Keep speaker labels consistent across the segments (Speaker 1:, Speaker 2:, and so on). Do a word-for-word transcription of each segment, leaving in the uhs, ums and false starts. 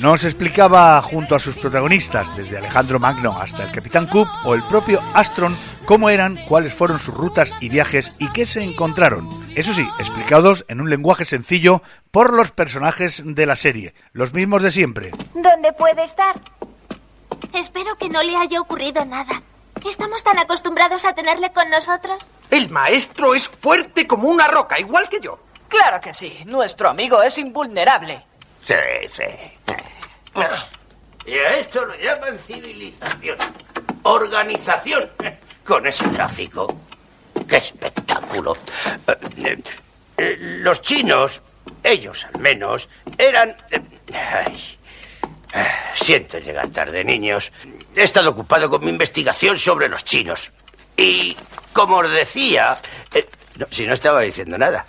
Speaker 1: Nos explicaba junto a sus protagonistas, desde Alejandro Magno hasta el Capitán Cook o el propio Astron, cómo eran, cuáles fueron sus rutas y viajes y qué se encontraron. Eso sí, explicados en un lenguaje sencillo por los personajes de la serie, los mismos de siempre.
Speaker 2: ¿Dónde puede estar?
Speaker 3: Espero que no le haya ocurrido nada. ¿Estamos tan acostumbrados a tenerle con nosotros?
Speaker 4: El maestro es fuerte como una roca, igual que yo.
Speaker 5: Claro que sí. Nuestro amigo es invulnerable.
Speaker 6: Sí, sí. Y a esto lo llaman civilización. Organización. Con ese tráfico. ¡Qué espectáculo! Los chinos, ellos al menos, eran... Ay, siento llegar tarde, niños. He estado ocupado con mi investigación sobre los chinos. Y, como os decía... Eh, no, si no estaba diciendo nada.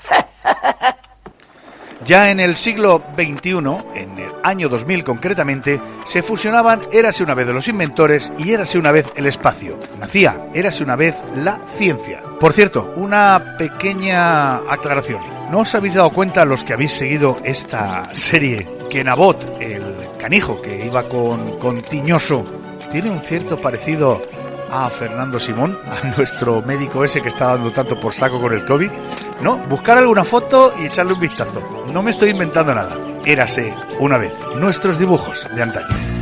Speaker 1: Ya en el siglo veintiuno, en el año dos mil concretamente, se fusionaban Érase una vez de los inventores y Érase una vez el espacio. Nacía Érase una vez la ciencia. Por cierto, una pequeña aclaración. ¿No os habéis dado cuenta, los que habéis seguido esta serie, que Nabot, el canijo que iba con, con Tiñoso, tiene un cierto parecido a Fernando Simón, a nuestro médico ese que está dando tanto por saco con el COVID? No, buscar alguna foto y echarle un vistazo. No me estoy inventando nada. Érase una vez nuestros dibujos de antaño.